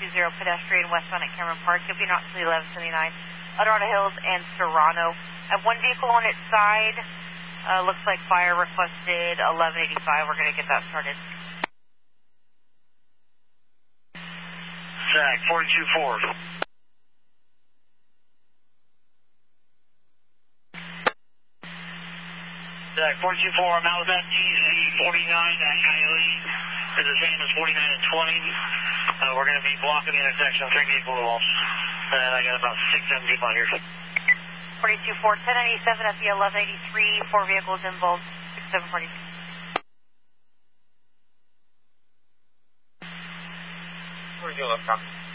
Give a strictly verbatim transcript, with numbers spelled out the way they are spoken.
two zero pedestrian westbound at Cameron Park. You'll be not to the eleven seventy-nine, Eldorado Hills and Serrano. I have one vehicle on its side. Uh, looks like fire requested eleven eighty-five. We're going to get that started. Zach, forty-two four. Zach, forty-two four, I'm out of that T Z forty-nine at Kylie. Is the same as forty-nine and twenty. Uh, we're going to be blocking the intersection of three vehicle walls. And I got about six, seven people out here. forty-two four, ten ninety-seven at the eleven eighty-three, four vehicles involved, six seven forty. forty-two, left copy.